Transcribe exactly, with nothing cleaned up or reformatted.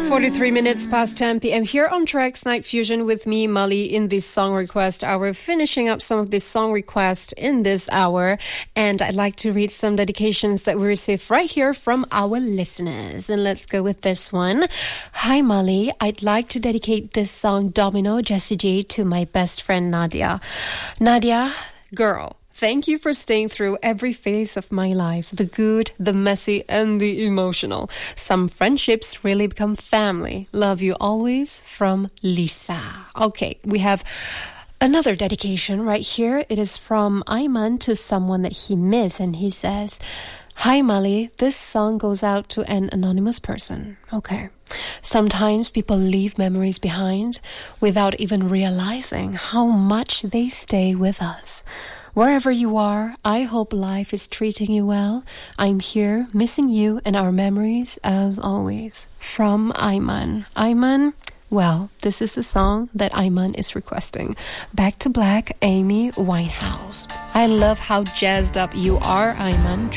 forty-three minutes past ten p.m. here on Tracks Night Fusion with me, Molly, in this song request hour, finishing up some of this song request in this hour. And I'd like to read some dedications that we received right here from our listeners. And let's go with this one. Hi, Molly. I'd like to dedicate this song, Domino, Jessie J, to my best friend, Nadia. Nadia, girl. Thank you for staying through every phase of my life, the good, the messy, and the emotional. Some friendships really become family. Love you always, from Lisa. Okay, we have another dedication right here. It is from Ayman to someone that he missed, and he says, Hi, Molly. This song goes out to an anonymous person. Okay. Sometimes people leave memories behind without even realizing how much they stay with us. Wherever you are, I hope life is treating you well. I'm here, missing you and our memories as always. From Ayman. Ayman, well, this is the song that Ayman is requesting. Back to Black, Amy Winehouse. I love how jazzed up you are, Ayman.